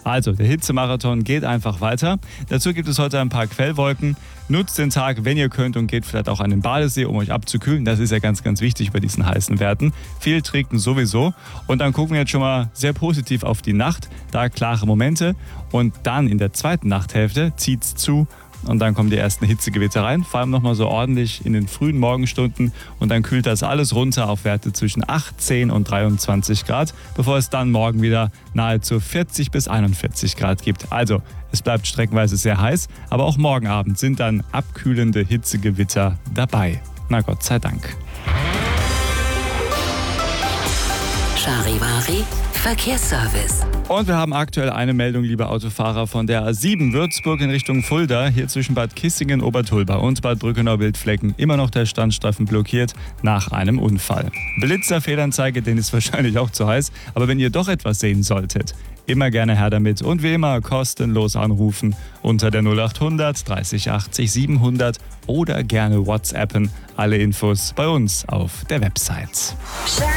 Also, der Hitzemarathon geht einfach weiter. Dazu gibt es heute ein paar Quellwolken. Nutzt den Tag, wenn ihr könnt, und geht vielleicht auch an den Badesee, um euch abzukühlen. Das ist ja ganz, ganz wichtig bei diesen heißen Werten. Viel trinken sowieso. Und dann gucken wir jetzt schon mal sehr positiv auf die Nacht. Da klare Momente. Und dann in der zweiten Nachthälfte zieht es zu. Und dann kommen die ersten Hitzegewitter rein, vor allem nochmal so ordentlich in den frühen Morgenstunden. Und dann kühlt das alles runter auf Werte zwischen 18 und 23 Grad, bevor es dann morgen wieder nahezu 40 bis 41 Grad gibt. Also, es bleibt streckenweise sehr heiß, aber auch morgen Abend sind dann abkühlende Hitzegewitter dabei. Na Gott sei Dank. Charivari Verkehrsservice. Und wir haben aktuell eine Meldung, liebe Autofahrer, von der A7 Würzburg in Richtung Fulda. Hier zwischen Bad Kissingen, Obertulba und Bad Brückenau-Wildflecken immer noch der Standstreifen blockiert nach einem Unfall. Blitzerfehlanzeige, den ist wahrscheinlich auch zu heiß. Aber wenn ihr doch etwas sehen solltet, immer gerne her damit. Und wie immer kostenlos anrufen unter der 0800 30 80 700 oder gerne WhatsAppen. Alle Infos bei uns auf der Website.